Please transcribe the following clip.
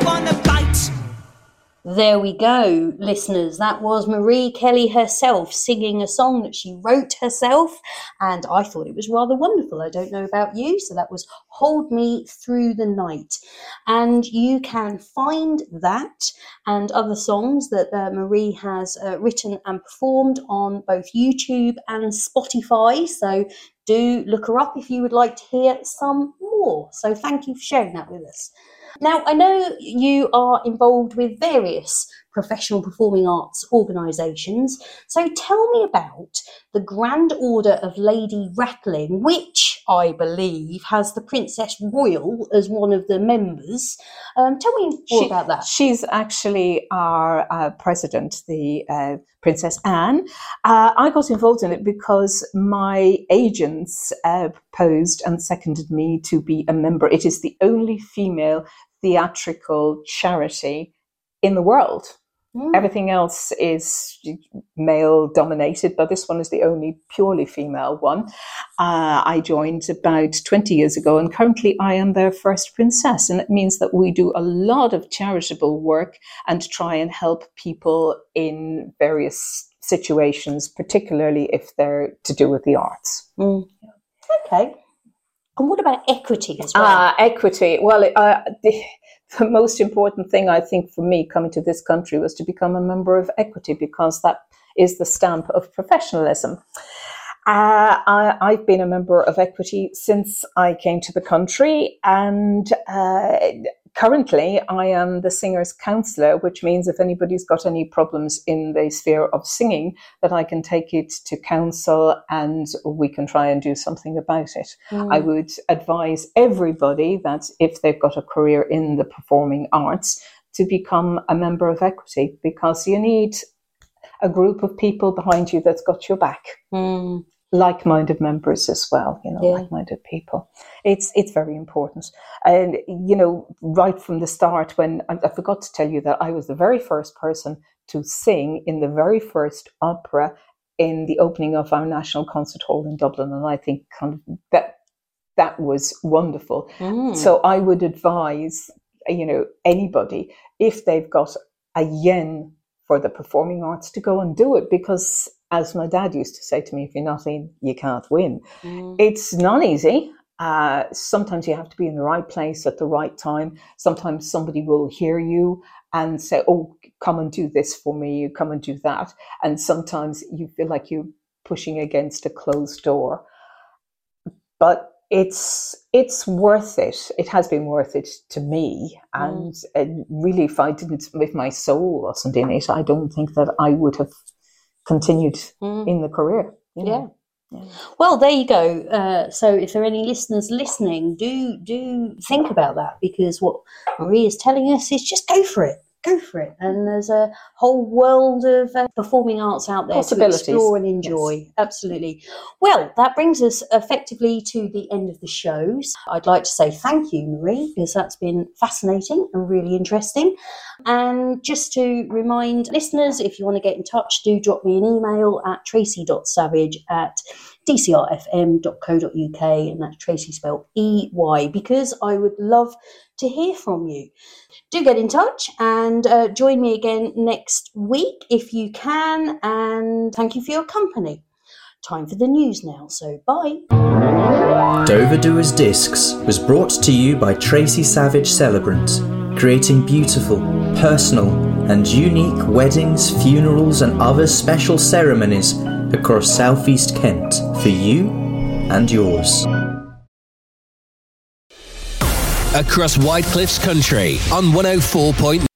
wanna bite. There we go, listeners. That was Marie Kelly herself singing a song that she wrote herself, and I thought it was rather wonderful. I don't know about you, so that was Hold Me Through the Night. And you can find that and other songs that Marie has written and performed on both YouTube and Spotify, so do look her up if you would like to hear some more. So thank you for sharing that with us. Now, I know you are involved with various professional performing arts organisations, so tell me about the Grand Order of Lady Rattling, which I believe has the Princess Royal as one of the members. Tell me more about that. She's actually our president, the Princess Anne. I got involved in it because my agents proposed and seconded me to be a member. It is the only female theatrical charity in the world. Everything else is male dominated, but this one is the only purely female one. I joined about 20 years ago, and currently I am their first princess. And it means that we do a lot of charitable work and try and help people in various situations, particularly if they're to do with the arts. Okay. And what about equity as well? Equity. Well, the most important thing, I think, for me coming to this country was to become a member of Equity, because that is the stamp of professionalism. I've been a member of Equity since I came to the country, and currently I am the singer's counsellor, which means if anybody's got any problems in the sphere of singing, that I can take it to council and we can try and do something about it. I would advise everybody that if they've got a career in the performing arts, to become a member of Equity, because you need a group of people behind you that's got your back. Like-minded members as well, like-minded people. It's very important. And, right from the start, when I forgot to tell you that I was the very first person to sing in the very first opera in the opening of our National Concert Hall in Dublin. And I think that was wonderful. So I would advise, anybody, if they've got a yen for the performing arts, to go and do it, because as my dad used to say to me, if you're not in, you can't win. It's not easy. Sometimes you have to be in the right place at the right time. Sometimes somebody will hear you and say, oh, come and do this for me, you come and do that. And sometimes you feel like you're pushing against a closed door. But it's worth it. It has been worth it to me. And really, if my soul wasn't in it, I don't think that I would have continued in the career. Yeah. Well, there you go. So if there are any listeners listening, do think about that, because what Marie is telling us is just go for it. Go for it. And there's a whole world of performing arts out there to explore and enjoy. Yes. Absolutely. Well, that brings us effectively to the end of the show. So I'd like to say thank you, Marie, because that's been fascinating and really interesting. And just to remind listeners, if you want to get in touch, do drop me an email at tracy.savage@dcrfm.co.uk, and that's Tracy spelled EY, because I would love to hear from you. Do get in touch and join me again next week if you can, and thank you for your company. Time for the news now, so bye. Dover Doers Discs was brought to you by Tracy Savage Celebrant, creating beautiful, personal and unique weddings, funerals and other special ceremonies across South East Kent for you and yours. Across White Cliffs Country on 104.9